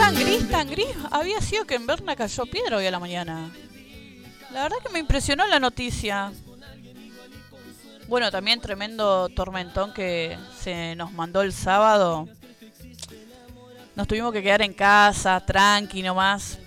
tan gris había sido que en Berna cayó piedra hoy a la mañana. La verdad que me impresionó la noticia. Bueno, también tremendo tormentón que se nos mandó el sábado. Nos tuvimos que quedar en casa, tranqui nomás.